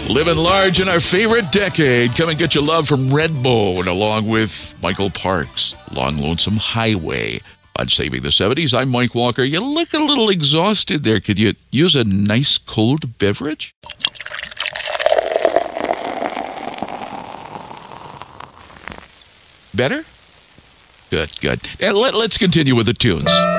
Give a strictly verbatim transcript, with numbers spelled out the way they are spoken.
Living large in our favorite decade. Come and get your love from Redbone, along with Michael Parks, Long Lonesome Highway. On Saving the seventies, I'm Mike Walker. You look a little exhausted there. Could you use a nice cold beverage? Better? Good, good. And let, let's continue with the tunes.